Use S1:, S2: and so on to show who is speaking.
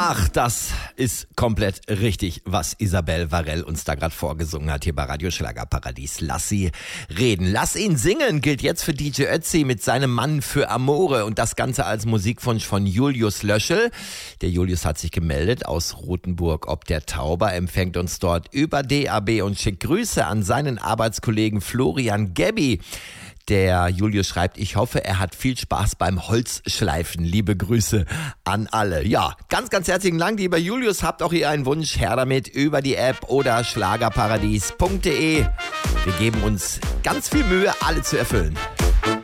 S1: Ach, das ist komplett richtig, was Isabel Varell uns da gerade vorgesungen hat hier bei Radio Schlagerparadies. Lass sie reden. Lass ihn singen gilt jetzt für DJ Ötzi mit seinem Mann für Amore und das Ganze als Musikwunsch von Julius Löschel. Der Julius hat sich gemeldet aus Rothenburg ob der Tauber, empfängt uns dort über DAB und schickt Grüße an seinen Arbeitskollegen Florian Gebbi. Der Julius schreibt, ich hoffe, er hat viel Spaß beim Holzschleifen. Liebe Grüße an alle. Ja, ganz, ganz herzlichen Dank, lieber Julius. Habt auch ihr einen Wunsch, her damit über die App oder schlagerparadies.de. Wir geben uns ganz viel Mühe, alle zu erfüllen.